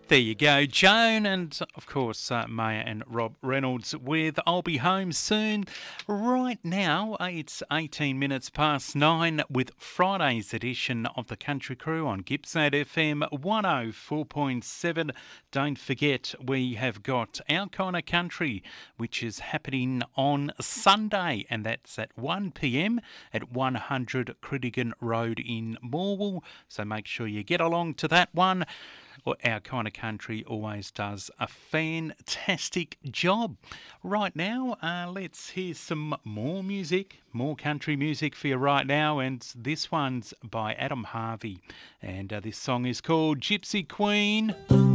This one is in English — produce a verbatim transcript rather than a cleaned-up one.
There you go, Joan, and of course, uh, Maya and Rob Reynolds with I'll Be Home Soon. Right now, it's eighteen minutes past nine with Friday's edition of the Country Crew on Gippsland F M one oh four point seven. Don't forget, we have got Our Kind of Country, which is happening on Sunday, and that's at one p m at one hundred Critigan Road in Morwell. So make sure you get along to that one. Well, Our Kind of Country always does a fantastic job. Right now, uh, let's hear some more music, more country music for you right now, and this one's by Adam Harvey, and uh, this song is called Gypsy Queen.